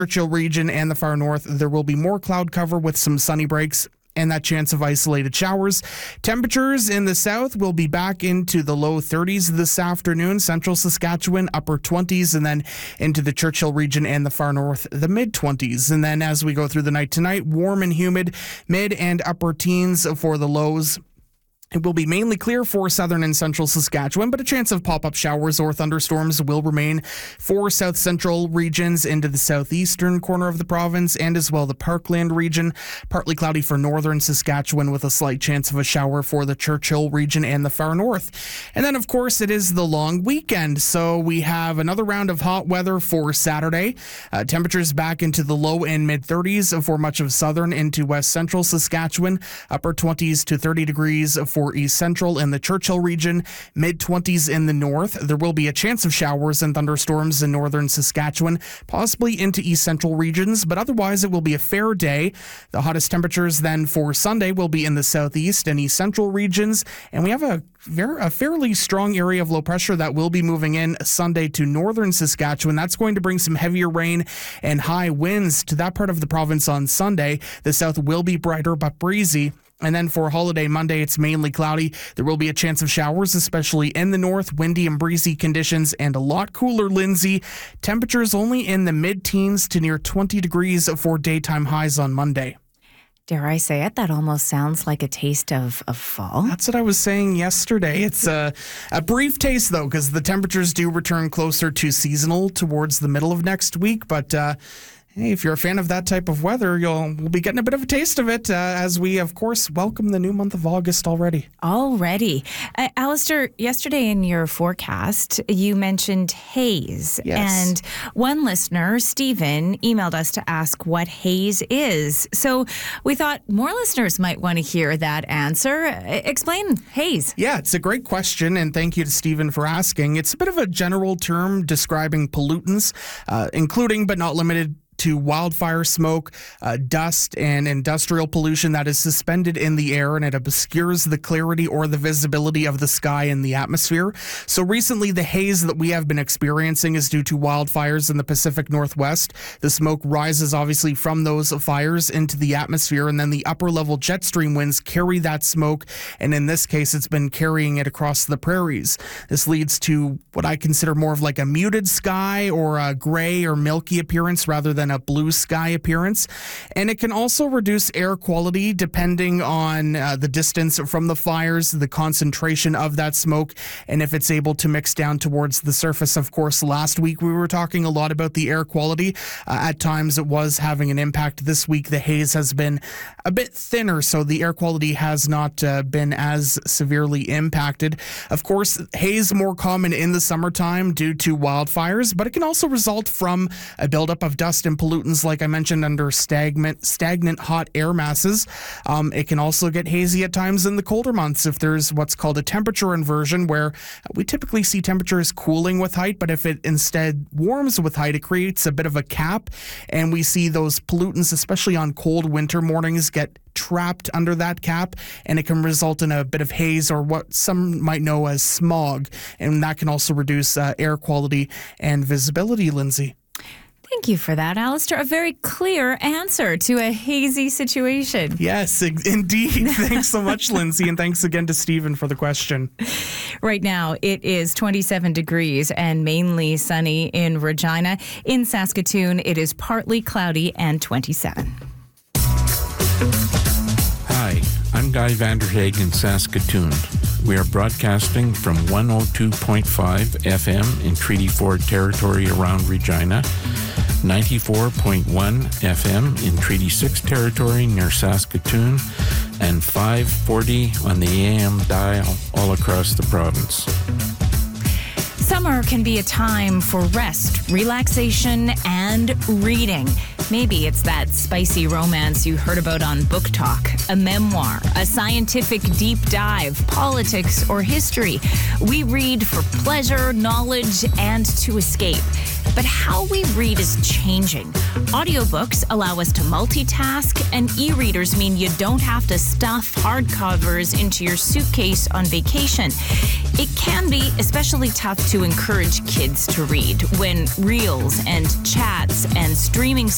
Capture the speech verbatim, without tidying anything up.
Churchill region and the far north, there will be more cloud cover with some sunny breaks and that chance of isolated showers. Temperatures in the south will be back into the low thirties this afternoon. Central Saskatchewan, upper twenties, and then into the Churchill region and the far north, the mid twenties. And then as we go through the night tonight, warm and humid, mid and upper teens for the lows. It will be mainly clear for southern and central Saskatchewan, but a chance of pop-up showers or thunderstorms will remain for south central regions into the southeastern corner of the province and as well the Parkland region. Partly cloudy for northern Saskatchewan with a slight chance of a shower for the Churchill region and the far north. And then, of course, it is the long weekend, so we have another round of hot weather for Saturday. Uh, temperatures back into the low and mid-thirties for much of southern into west central Saskatchewan, upper twenties to thirty degrees for For east central and the Churchill region, mid twenties in the north. There will be a chance of showers and thunderstorms in northern Saskatchewan, possibly into east central regions, but otherwise it will be a fair day. The hottest temperatures then for Sunday will be in the southeast and east central regions, and we have a Very, a fairly strong area of low pressure that will be moving in Sunday to northern Saskatchewan. That's going to bring some heavier rain and high winds to that part of the province on Sunday. The south will be brighter but breezy. And then for holiday Monday, it's mainly cloudy. There will be a chance of showers, especially in the north, windy and breezy conditions, and a lot cooler, Lindsay. Temperatures only in the mid-teens to near twenty degrees for daytime highs on Monday. Dare I say it? That almost sounds like a taste of, of fall. That's what I was saying yesterday. It's a, a brief taste, though, because the temperatures do return closer to seasonal towards the middle of next week. But uh, hey, if you're a fan of that type of weather, you'll we'll be getting a bit of a taste of it uh, as we, of course, welcome the new month of August already. Already. Uh, Alistair, yesterday in your forecast, you mentioned haze. Yes. And one listener, Stephen, emailed us to ask what haze is. So we thought more listeners might want to hear that answer. Uh, explain haze. Yeah, it's a great question, and thank you to Stephen for asking. It's a bit of a general term describing pollutants, uh, including but not limited to wildfire smoke, uh, dust, and industrial pollution that is suspended in the air, and it obscures the clarity or the visibility of the sky and the atmosphere. So recently, the haze that we have been experiencing is due to wildfires in the Pacific Northwest. The smoke rises obviously from those fires into the atmosphere, and then the upper-level jet stream winds carry that smoke, and in this case, it's been carrying it across the prairies. This leads to what I consider more of like a muted sky or a gray or milky appearance rather than a blue sky appearance. And it can also reduce air quality depending on uh, the distance from the fires, the concentration of that smoke, and if it's able to mix down towards the surface. Of course, last week we were talking a lot about the air quality. Uh, at times it was having an impact. This week the haze has been a bit thinner, so the air quality has not uh, been as severely impacted. Of course, haze more common in the summertime due to wildfires, but it can also result from a buildup of dust and pollutants, like I mentioned, under stagnant, stagnant hot air masses. Um, it can also get hazy at times in the colder months if there's what's called a temperature inversion, where we typically see temperatures cooling with height, but if it instead warms with height, it creates a bit of a cap, and we see those pollutants, especially on cold winter mornings, get trapped under that cap, and it can result in a bit of haze or what some might know as smog, and that can also reduce uh, air quality and visibility, Lindsay. Thank you for that, Alistair. A very clear answer to a hazy situation. Yes, indeed. Thanks so much, Lindsay, and thanks again to Stephen for the question. Right now, it is twenty-seven degrees and mainly sunny in Regina. In Saskatoon, it is partly cloudy and twenty-seven. Hi, I'm Guy Vanderhaeg in Saskatoon. We are broadcasting from one oh two point five F M in Treaty four territory around Regina, ninety-four point one F M in Treaty six territory near Saskatoon, and five forty on the A M dial all across the province. Summer can be a time for rest, relaxation, and reading. Maybe it's that spicy romance you heard about on Book Talk, a memoir, a scientific deep dive, politics, or history. We read for pleasure, knowledge, and to escape. But how we read is changing. Audiobooks allow us to multitask, and e-readers mean you don't have to stuff hardcovers into your suitcase on vacation. It can be especially tough to encourage kids to read when reels and chats and streaming